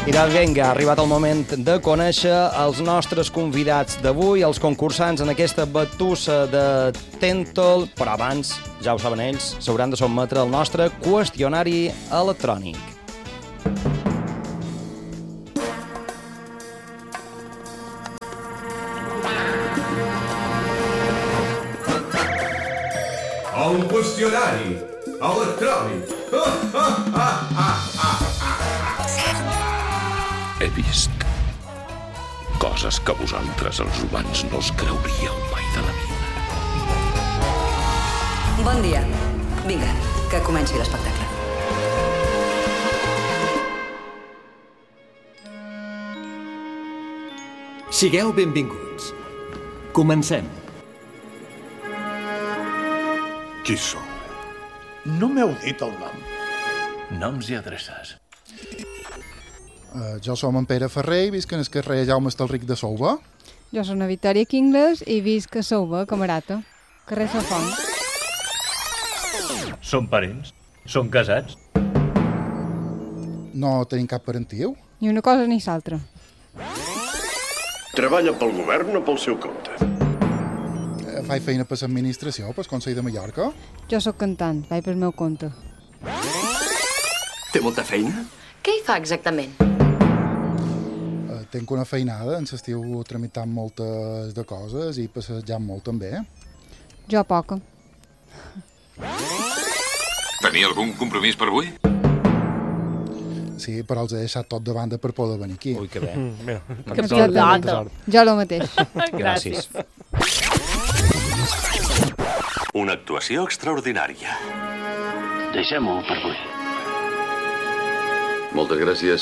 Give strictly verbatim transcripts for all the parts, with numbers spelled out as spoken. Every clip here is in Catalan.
I doncs vinga, ha arribat el moment de conèixer els nostres convidats d'avui, els concursants en aquesta batussa de Tentol, però abans, ja ho saben ells, s'hauran de sotmetre al nostre qüestionari electrònic. Un qüestionari electrònic. He vist coses que vosaltres, els humans, no us creuríeu mai de la vida. Bon dia. Vinga, que comenci l'espectacle. Sigueu benvinguts. Comencem. Qui sou? No m'heu dit el nom. Noms i adreces. Uh, jo som en Pere Ferrer i visc en el carrer Jaume Estalric de Souba. Jo som la Victòria Quingles i visc a Souba, Camarata, carrer Safont. Són parents? Són casats? No tenim cap parentiu. Ni una cosa ni l'altra. Treballa pel govern o pel seu compte? Uh, faig feina per l'administració, pel Consell de Mallorca. Jo sóc cantant, vaig pel meu compte. Té molta feina? Què hi fa exactament? Uh, tenc una feinada, en l'estiu tramitant moltes de coses i passejant molt també. Jo poca. Tenia algun compromís per avui? Sí, però els he deixat tot de banda per poder venir aquí. Ui, que bé. Mm, bé. Que pilota. Jo el mateix. Gràcies. Una actuació extraordinària. Deixem-ho per avui. Moltes gràcies.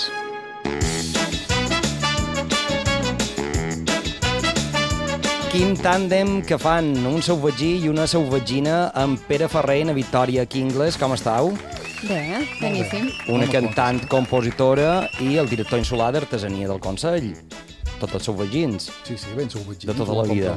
Quin tàndem que fan un sauvagí i una sauvagina amb Pere Ferrer i na Victòria Quingles. Com estàu? Bé, eh? Beníssim. Una cantant, compositora i el director insular d'Artesania del Consell. Tots els sauvagins. Sí, sí, ben sauvagins. De tota la vida.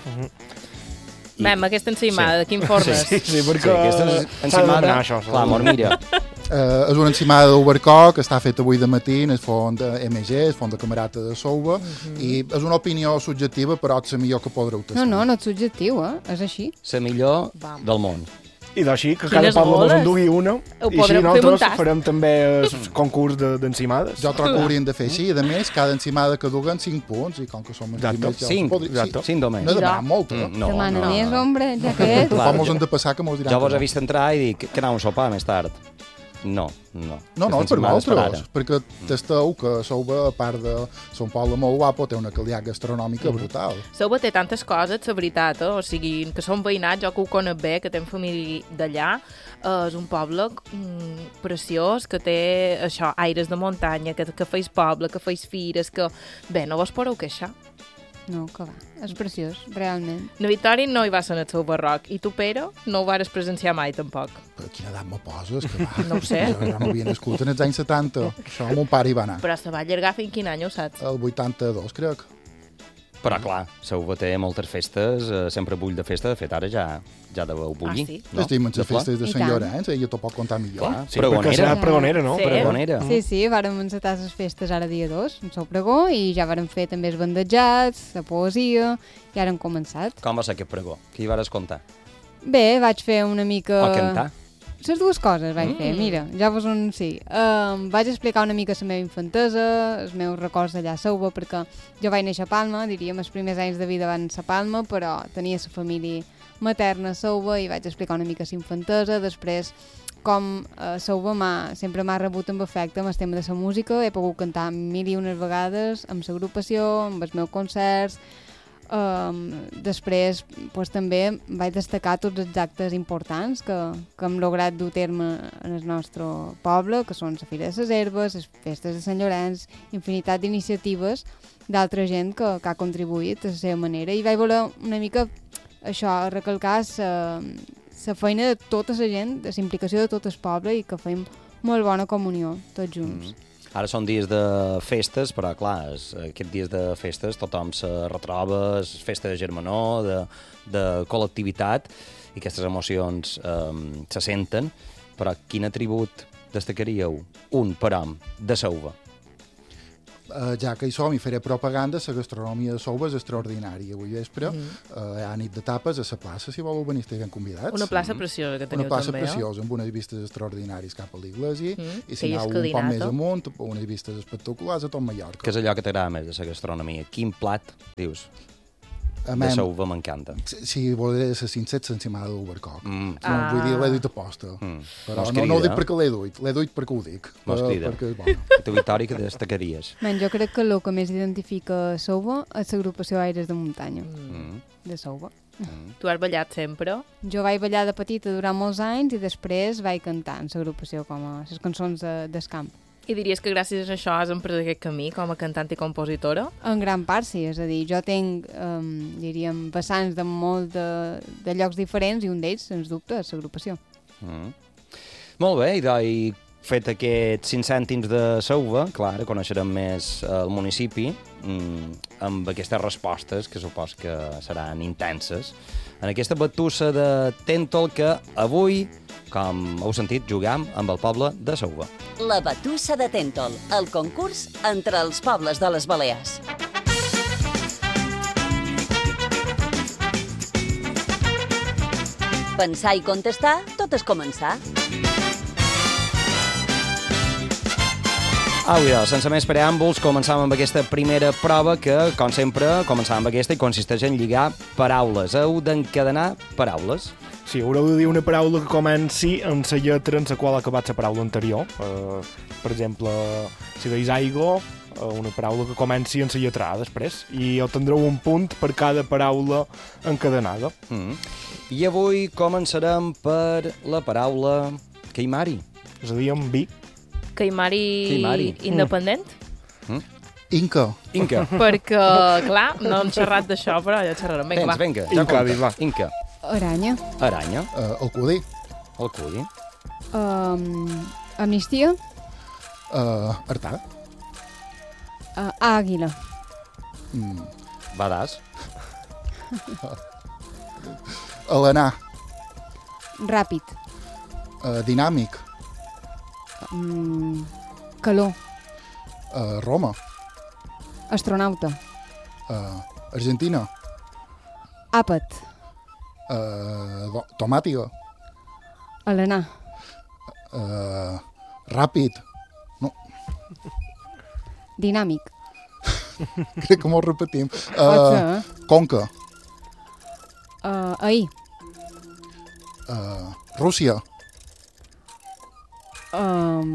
I... Bé, amb aquesta encimada, sí. De quin formes? Sí, sí, perquè... Sí, aquesta encimada, això, clar, amor, mira. Uh, és una encimada d'Ubercoc que està feta avui de matí en el font de M G, el font de Camarata de Souba, uh -huh. i és una opinió subjectiva, però és la millor que podreu tastar. No, no, no és subjectiu, eh? És així. La millor Vam. del món. I d'així, que Quines cada poble boles? ens endugui una, Ho i així podrem fer nosaltres muntar. farem també el concurs de- d'encimades. Jo trobo que haurien de fer així, i a més, cada encimada que duguen cinc punts, i com que som els Exacte. primers... ja els Cinc, podri- exacte. Cinc només. No demanar molt, eh? Mm, no, Demana no. més, hombre, ja que és. Com els hem de passar, que mos diran... Jo que vos no. he vist entrar i dic que anàvem a sopar més tard. No, no. No, no, Aquestes per encimades vosaltres, ara. perquè tasteu que Souba, a part de ser un poble molt guapo, té una qualitat gastronòmica brutal. Souba té tantes coses, la veritat, eh? O sigui, que som veïnats, jo que ho conec bé, que tenc família d'allà, eh, és un poble mm, preciós, que té això, aires de muntanya, que, que feis poble, que feis fires, que... Bé, no vos podeu queixar. No, que va. És preciós, realment. La Victòria no hi va ser en el seu barroc, i tu, Pere, no ho vares presenciar mai, tampoc. Però a quina edat me poses? Que va. No ho sé. Jo ja m'havia nascut en els anys setanta. Això mon pare hi va anar. Però se va allargar fins quin any, ho saps? El vuitanta-dos, crec. Però, clar, Souba té moltes festes, eh, sempre bull de festa, de fet, ara ja ja deveu bullir. Ah, sí? No? Estim en De les flor? festes de I Sant tant. Llorenç, ella t'ho pot contar millor. Clar, Sí, pregonera. perquè serà pregonera, no? Sí. Pregonera. Sí, sí, vàrem encetar les festes ara dia dos, en seu pregó, i ja vàrem fer també els bandejats, la poesia, i ara hem començat. Com va ser aquest pregó? Qui hi vares contar? Bé, vaig fer una mica... O cantar? Les dues coses vaig mm. fer, mira, ja vos un sí. Um, vaig explicar una mica la meva infantesa, els meus records d'allà a Souba, perquè jo vaig néixer a Palma, diríem, els primers anys de vida van ser a Palma, però tenia la família materna a Souba i vaig explicar una mica la infantesa. Després, com a Souba m'ha, sempre m'ha rebut amb afecte amb el tema de la música, he pogut cantar mil i unes vegades amb l'agrupació, amb els meus concerts. Um, després pues, també vaig destacar tots els actes importants que, que hem lograt dur a terme en el nostre poble, que són la Fira de les Herbes, les festes de Sant Llorenç, infinitat d'iniciatives d'altra gent que, que ha contribuït a la seva manera, i vaig voler una mica això, recalcar la feina de tota la gent, de la implicació de tot el poble, i que fem molt bona comunió tots junts. Mm. Ara són dies de festes, però clar, és, aquests dies de festes tothom se retroba, és festa de germanor, de, de col·lectivitat, i aquestes emocions eh, se senten, però quin atribut destacaríeu? Un per hom, de Souba. Uh, ja que hi som i faré propaganda, la gastronomia de Souva és extraordinària. Avui vespre mm. uh, hi ha nit de tapes a la plaça, si voleu venir estiguem convidats. Una plaça mm. preciosa que teniu Una plaça també, preciosa, amb unes vistes extraordinàries cap a l'església, mm. i si aneu un poc més amunt, unes vistes espectaculars a tot Mallorca. Què és allò que t'agrada més de la gastronomia? Quin plat, dius? A de Souva m'encanta. Si, si voleu ser sincer, l'encimada d'Ubercoc. Mm. No, ah. Vull dir, l'he duit a posta. Mm. Però no, no ho dic perquè l'he duit, l'he duit perquè ho dic. Mos crida. Perquè és bona. I tu, Victòria, que destacaries? Ben, jo crec que el que més identifica Souva és l'agrupació Aires de Muntanya, mm. de Souva. Mm. Tu has ballat sempre? Jo vaig ballar de petita durant molts anys i després vaig cantar en l'agrupació com a les cançons de, del camp. I diries que gràcies a això has emprès aquest camí com a cantant i compositora? En gran part, sí. És a dir, jo tinc, um, diríem, vessants de molt de, de llocs diferents i un d'ells, sens dubte, és l'agrupació. Mm. Molt bé, i doncs, fet aquests cinc cèntims de Souva, clar, coneixerem més el municipi mm, amb aquestes respostes, que supos que seran intenses, en aquesta batussa de Tèntol que avui, com heu sentit, jugam amb el poble de Souva. La batussa de Tèntol, el concurs entre els pobles de les Balears. Pensar i contestar, tot és començar. Au, ja, sense més preàmbuls, començam amb aquesta primera prova que, com sempre, començam amb aquesta i consisteix en lligar paraules. Heu d'encadenar paraules. Sí, haureu de dir una paraula que comenci en la lletra en la qual ha acabat la paraula anterior. Uh, per exemple, si deis aigua, uh, una paraula que comenci en la lletra A després. I obtindreu un punt per cada paraula encadenada. Mm. I avui començarem per la paraula Caimari. És a dir, amb vi. Caimari, Caimari. independent? Mm. Inca. Inca. Perquè, clar, no hem xerrat d'això, però ja xerrarem. Vinga, Tens, vinga, ja Inca, va. Inca. Aranya. Aranya. Uh, el cudi. El cudi. Um, amnistia. Uh, Artà. Uh, àguila. Mm. Badass. Alenar. Ràpid. Uh, dinàmic. Um, calor. Uh, Roma. Astronauta. Uh, Argentina. Àpat. Uh, tomàtica. Alenar. Uh, ràpid. No. Dinàmic. Crec que m'ho repetim. Uh, Pot ser, eh? Conca. Uh, ahir. Uh, Rússia. Um,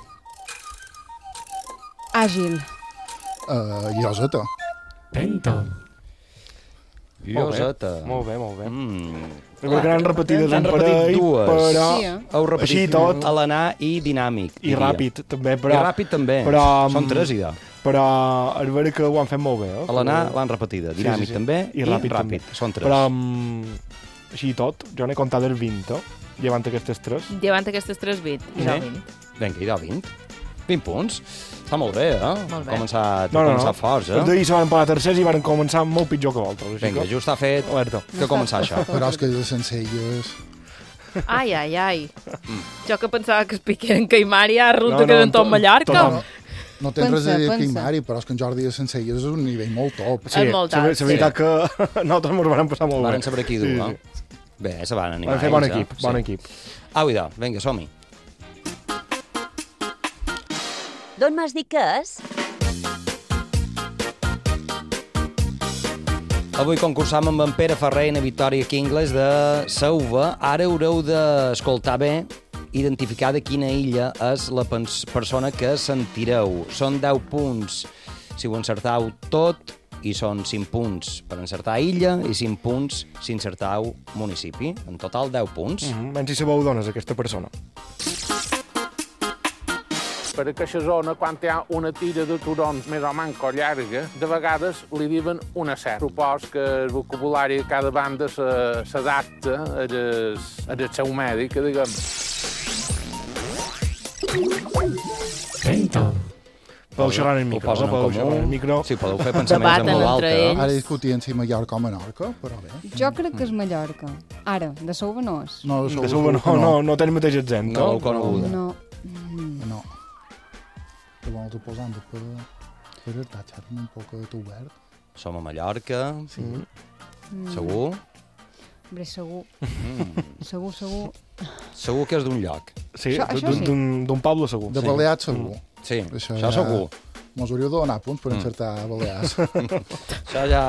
àgil. Uh, Lloseta. Tenta. Lloseta. Molt bé, molt bé. Mm. Clar, que n'han repetides n'han un repetit parell, dues. però Sí, eh? Heu repetit així tot. Alenar i dinàmic. I diria. ràpid, també. Però, I ràpid també. Però, Són tres, ja. Però és vera que ho han fet molt bé. Eh? Alenar l'han repetida. Dinàmic sí, sí, sí. també i, i ràpid, ràpid. també. Són tres. Però um, així tot, jo n'he comptat els vint, eh? Llevant aquestes tres. Llevant aquestes tres vint. I Sí. no vint. Vinga, i de vint. vint punts. Està molt bé, eh? Molt bé. Començat, No, no, començat no. forts, eh? Els d'ahir se van parar tercers i van començar molt pitjor que vosaltres. Així Vinga, que... just ha fet Alerta. que començar això. Però és que de Sencelles... Ai, ai, ai. Jo que pensava que es piquen Caimari, ara resulta No, que no, eren tot tot- Mallorca. tot- No, no tens res Pensa, a dir pensa. Quimari, però és que en Jordi de Sencelles és un nivell molt top. Sí, És molt la, alt, la veritat que nosaltres ens van passar molt Varen bé. saber qui dur, no? Bé, se van animar. Van fer bon ells, equip, eh? bon Sí. equip. Au, idò, vinga, som-hi. D'on m'has dit que és? Avui concursam amb en Pere Ferrer i na Victòria Kingles de Souva. Ara haureu d'escoltar bé, identificar de quina illa és la pens- persona que sentireu. Són deu punts si ho encertau tot i són cinc punts per encertar illa i cinc punts si encertau municipi. En total, deu punts. Mm -hmm. Menys si sabeu d'on és aquesta persona. Per aquesta zona, quan hi ha una tira de turons més o manco llarga, de vegades li diuen una serp. Supos que el vocabulari de cada banda se- s'adapta al seu mèdic, diguem. Podeu xerrar en el micro. Ho posen en podeu comú. xerrar en el micro. Sí, podeu fer pensaments en Debaten veu alta. entre ells. Ara discutien si Mallorca o Menorca, però bé. Jo crec que és Mallorca. Ara, de Souva no és. No, De Souva no, no, no té el mateix accent. No l'heu coneguda. No. No. Que vols posant després de... Per veritat, xerra'm un poc de tu, Bert. Som a Mallorca. Sí. Mm. Segur? Hombre, segur. Mm. Segur, segur. Segur que és d'un lloc. Sí, Això- això sí. d'un poble segur. De Sí. Balears, segur. Sí, Això això ja- segur. Mos hauríeu de donar punts per encertar Balears. Això ja